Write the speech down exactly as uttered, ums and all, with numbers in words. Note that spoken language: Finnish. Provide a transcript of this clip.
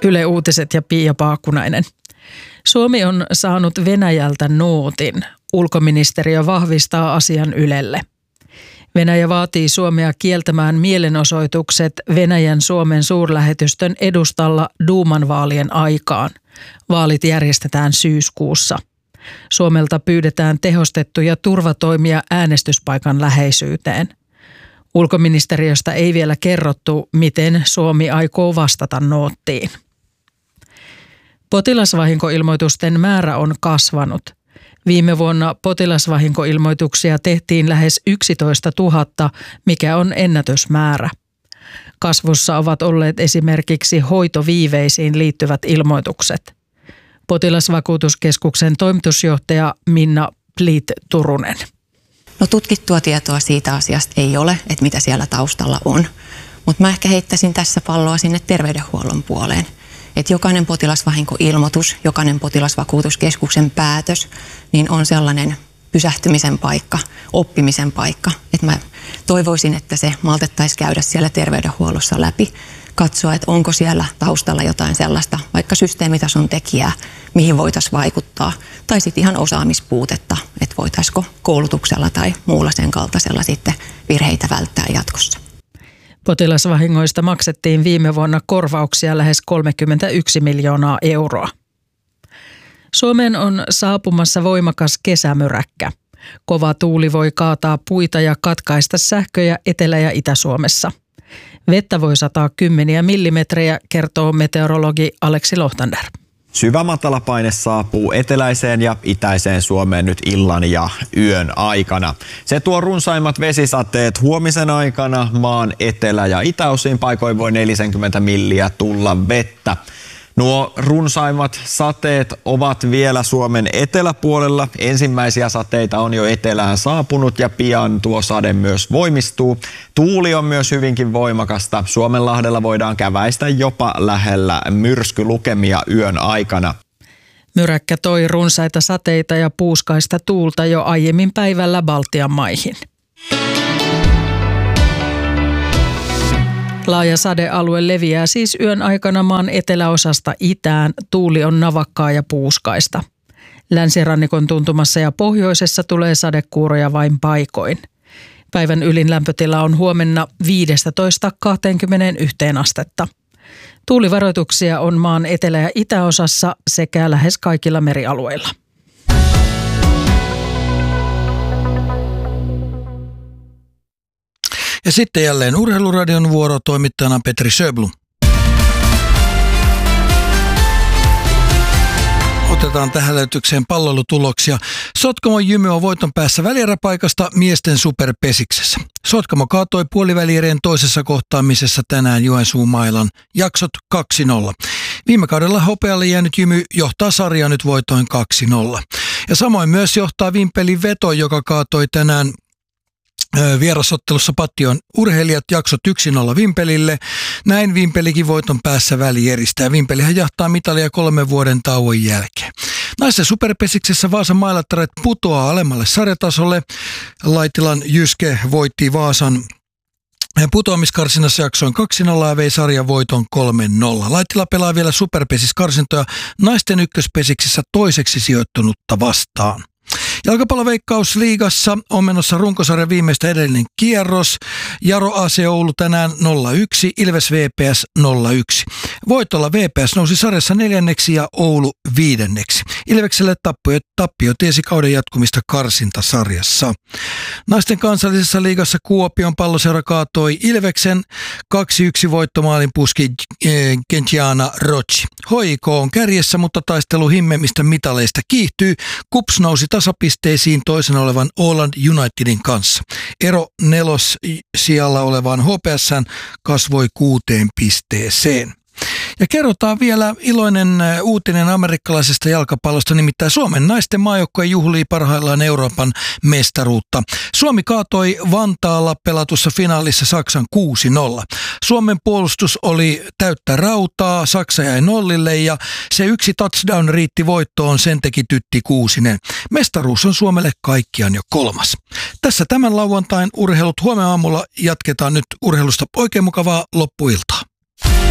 Yle Uutiset ja Pia Paakkunainen. Suomi on saanut Venäjältä nootin. Ulkoministeriö vahvistaa asian Ylelle. Venäjä vaatii Suomea kieltämään mielenosoitukset Venäjän Suomen suurlähetystön edustalla Duuman vaalien aikaan. Vaalit järjestetään syyskuussa. Suomelta pyydetään tehostettuja turvatoimia äänestyspaikan läheisyyteen. Ulkoministeriöstä ei vielä kerrottu, miten Suomi aikoo vastata noottiin. Potilasvahinkoilmoitusten määrä on kasvanut. Viime vuonna potilasvahinkoilmoituksia tehtiin lähes yksitoista tuhatta, mikä on ennätysmäärä. Kasvussa ovat olleet esimerkiksi hoitoviiveisiin liittyvät ilmoitukset. Potilasvakuutuskeskuksen toimitusjohtaja Minna Pliit-Turunen. No tutkittua tietoa siitä asiasta ei ole, että mitä siellä taustalla on. Mutta mä ehkä heittäisin tässä palloa sinne terveydenhuollon puoleen. Että jokainen potilasvahinkoilmoitus, jokainen potilasvakuutuskeskuksen päätös, niin on sellainen pysähtymisen paikka, oppimisen paikka. Että mä toivoisin, että se maltettaisiin käydä siellä terveydenhuollossa läpi, katsoa, että onko siellä taustalla jotain sellaista, vaikka systeemitason tekijää, mihin voitaisiin vaikuttaa, tai sitten ihan osaamispuutetta, että voitaisiko koulutuksella tai muulla sen kaltaisella sitten virheitä välttää jatkossa. Potilasvahingoista maksettiin viime vuonna korvauksia lähes kolmekymmentäyksi miljoonaa euroa. Suomeen on saapumassa voimakas kesämyräkkä. Kova tuuli voi kaataa puita ja katkaista sähköjä Etelä- ja Itä-Suomessa. Vettä voi sataa kymmeniä millimetrejä, kertoo meteorologi Aleksi Lohtander. Syvä matalapaine saapuu eteläiseen ja itäiseen Suomeen nyt illan ja yön aikana. Se tuo runsaimmat vesisateet huomisen aikana maan etelä- ja itäosiin, paikoin voi neljäkymmentä milliä tulla vettä. Nuo runsaimmat sateet ovat vielä Suomen eteläpuolella. Ensimmäisiä sateita on jo etelään saapunut ja pian tuo sade myös voimistuu. Tuuli on myös hyvinkin voimakasta. Suomenlahdella voidaan käväistä jopa lähellä myrskylukemia yön aikana. Myräkkä toi runsaita sateita ja puuskaista tuulta jo aiemmin päivällä Baltian maihin. Laaja sadealue leviää siis yön aikana maan eteläosasta itään. Tuuli on navakkaa ja puuskaista. Länsirannikon tuntumassa ja pohjoisessa tulee sadekuuroja vain paikoin. Päivän ylin lämpötila on huomenna viisitoista kaksikymmentäyksi astetta. Tuulivaroituksia on maan etelä- ja itäosassa sekä lähes kaikilla merialueilla. Ja sitten jälleen Urheiluradion vuoro, toimittajana Petri Sjöblom. Otetaan tähän lähetykseen palloilutuloksia. Sotkamon Jymy on voiton päässä välieräpaikasta miesten superpesiksessä. Sotkamo kaatoi puolivälierien toisessa kohtaamisessa tänään Joensuun Mailan. Jaksot kaksi nolla. Viime kaudella hopealle jäänyt Jymy johtaa sarjaa nyt voitoin kaksi nolla. Ja samoin myös johtaa Vimpelin Veto, joka kaatoi tänään vierasottelussa Pattion urheilijat, jaksot yksi nolla Vimpelille. Näin Vimpelikin voiton päässä välieristä. Vimpelihän jahtaa mitalia kolmen vuoden tauon jälkeen. Naisten superpesiksessä Vaasan Mailattaret putoaa alemmalle sarjatasolle. Laitilan Jyske voitti Vaasan putoamiskarsinassa jaksoin kaksi nolla ja vei sarjan voiton kolme nolla. Laittila pelaa vielä superpesiskarsintoja naisten ykköspesiksessä toiseksi sijoittunutta vastaan. Jalkapalloveikkausliigassa on menossa runkosarjan viimeistä edellinen kierros. Jaro A C Oulu tänään nolla yksi, Ilves V P S nolla yksi. Voitolla V P S nousi sarjassa neljänneksi ja Oulu viidenneksi. Ilvekselle tappio, tappio tiesi kauden jatkumista karsintasarjassa. Naisten kansallisessa liigassa Kuopion Palloseura kaatoi Ilveksen kaksi yksi voittomaalin puski Gentiana Rocci. H I K on kärjessä, mutta taistelu himmemmistä mitaleista kiihtyy. Kups nousi tasapisteisiin toisen olevan Åland Unitedin kanssa. Ero nelos sijalla olevaan H P S:ään kasvoi kuuteen pisteeseen. Ja kerrotaan vielä iloinen uutinen amerikkalaisesta jalkapallosta, nimittäin Suomen naisten maajoukkue juhlii parhaillaan Euroopan mestaruutta. Suomi kaatoi Vantaalla pelatussa finaalissa Saksan kuusi nolla. Suomen puolustus oli täyttä rautaa, Saksa jäi nollille ja se yksi touchdown riitti voittoon, sen teki Tytti Kuusinen. Mestaruus on Suomelle kaikkiaan jo kolmas. Tässä tämän lauantain urheilut. Huomenna aamulla jatketaan nyt urheilusta. Oikein mukavaa loppuiltaa.